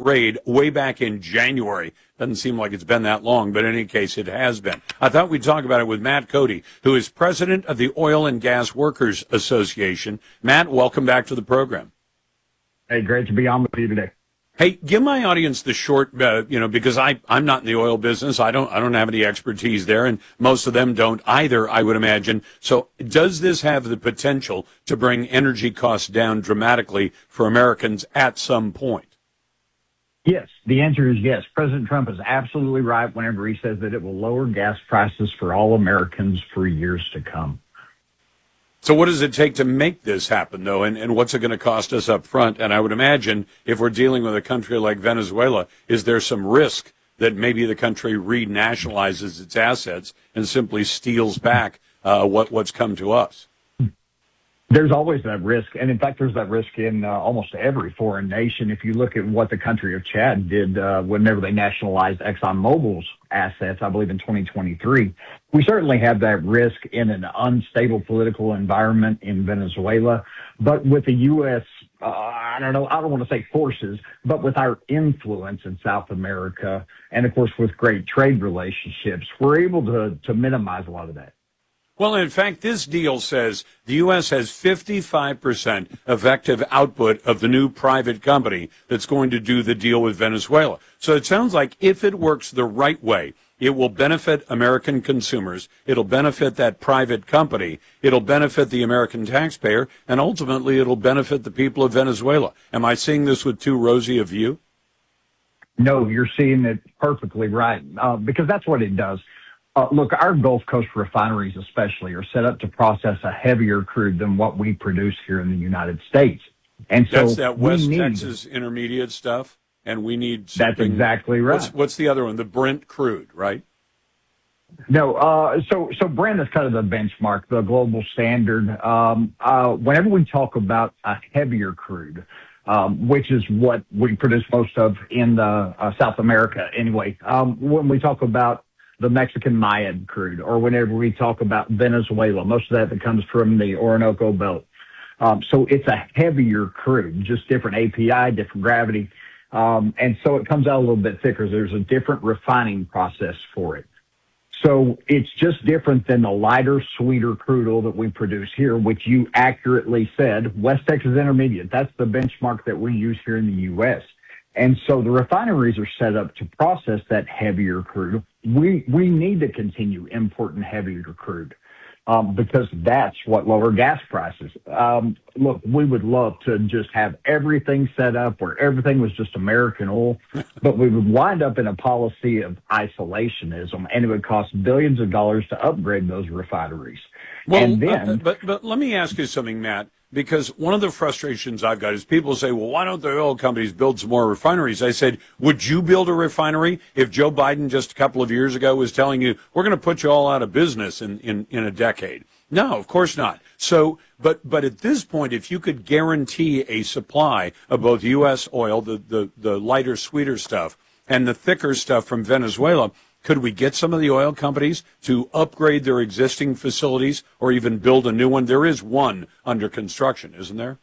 raid way back in January. Doesn't seem like it's been that long, but in any case, it has been. I thought we'd talk about it with Matt Cody, who is president of the Oil and Gas Workers Association. Matt, welcome back to the program. Hey, great to be on with you today. Hey, give my audience the short, because I'm not in the oil business. I don't have any expertise there, and most of them don't either, I would imagine. So does this have the potential to bring energy costs down dramatically for Americans at some point? Yes, the answer is yes. President Trump is absolutely right whenever he says that it will lower gas prices for all Americans for years to come. So what does it take to make this happen, though, and what's it going to cost us up front? And I would imagine if we're dealing with a country like Venezuela, is there some risk that maybe the country renationalizes its assets and simply steals back what's come to us? There's always that risk. And in fact, there's that risk in almost every foreign nation. If you look at what the country of Chad did whenever they nationalized ExxonMobil's assets, I believe in 2023, we certainly have that risk in an unstable political environment in Venezuela. But with the U.S., I don't want to say forces, but with our influence in South America, and of course with great trade relationships, we're able to minimize a lot of that. Well, in fact, this deal says the U.S. has 55% effective output of the new private company that's going to do the deal with Venezuela. So it sounds like if it works the right way, it will benefit American consumers, it'll benefit that private company, it'll benefit the American taxpayer, and ultimately it'll benefit the people of Venezuela. Am I seeing this with too rosy a view? No, you're seeing it perfectly right, because that's what it does. Look, our Gulf Coast refineries especially are set up to process a heavier crude than what we produce here in the United States. And so that's that West Texas intermediate stuff, and we need something. That's exactly right. What's the other one? The Brent crude, right? No, so Brent is kind of the benchmark, the global standard. Whenever we talk about a heavier crude, which is what we produce most of in South America anyway, when we talk about the Mexican Mayan crude, or whenever we talk about Venezuela, most of that comes from the Orinoco Belt. So it's a heavier crude, just different API, different gravity. And so it comes out a little bit thicker. There's a different refining process for it. So it's just different than the lighter, sweeter crude oil that we produce here, which you accurately said, West Texas Intermediate. That's the benchmark that we use here in the U.S. And so the refineries are set up to process that heavier crude. We need to continue importing heavier crude because that's what lower gas prices. Look, we would love to just have everything set up where everything was just American oil, but we would wind up in a policy of isolationism, and it would cost billions of dollars to upgrade those refineries. Well, and then, but let me ask you something, Matt. Because one of the frustrations I've got is people say, well, why don't the oil companies build some more refineries? I said, would you build a refinery if Joe Biden just a couple of years ago was telling you, we're going to put you all out of business in a decade? No, of course not. So, but at this point, if you could guarantee a supply of both U.S. oil, the lighter, sweeter stuff, and the thicker stuff from Venezuela, could we get some of the oil companies to upgrade their existing facilities or even build a new one? There is one under construction, isn't there?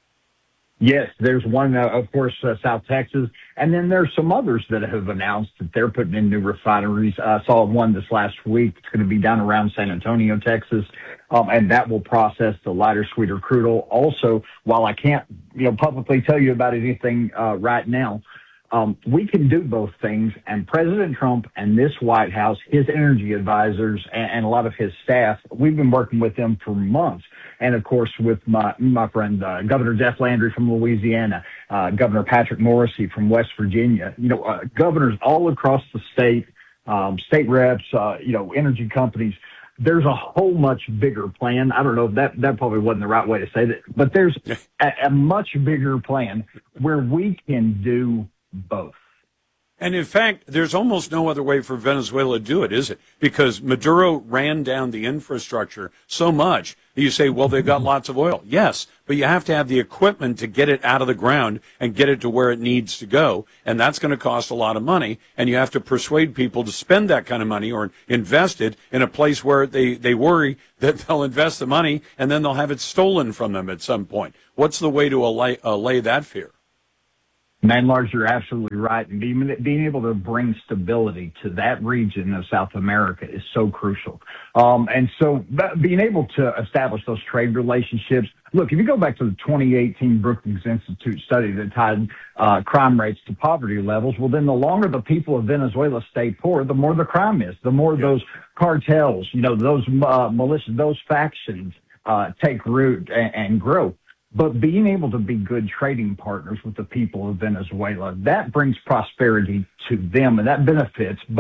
Yes, there's one, of course, South Texas. And then there's some others that have announced that they're putting in new refineries. I saw one this last week. It's going to be down around San Antonio, Texas. And that will process the lighter, sweeter crude oil. Also, while I can't, publicly tell you about anything right now, we can do both things, and President Trump and this White House, his energy advisors, and a lot of his staff, we've been working with them for months. And of course, with my friend, Governor Jeff Landry from Louisiana, Governor Patrick Morrisey from West Virginia, governors all across the state, state reps, energy companies. There's a whole much bigger plan. I don't know if that probably wasn't the right way to say that, but there's a much bigger plan where we can do both. And in fact, there's almost no other way for Venezuela to do it, is it? Because Maduro ran down the infrastructure so much that you say, well, they've got lots of oil. Yes, but you have to have the equipment to get it out of the ground and get it to where it needs to go. And that's going to cost a lot of money. And you have to persuade people to spend that kind of money or invest it in a place where they worry that they'll invest the money and then they'll have it stolen from them at some point. What's the way to allay that fear? Man, Lars, you're absolutely right. And being able to bring stability to that region of South America is so crucial. And so being able to establish those trade relationships. Look, if you go back to the 2018 Brookings Institute study that tied crime rates to poverty levels, well, then the longer the people of Venezuela stay poor, the more the crime is, the more those cartels, those militias, those factions take root and grow. But being able to be good trading partners with the people of Venezuela, that brings prosperity to them, and that benefits both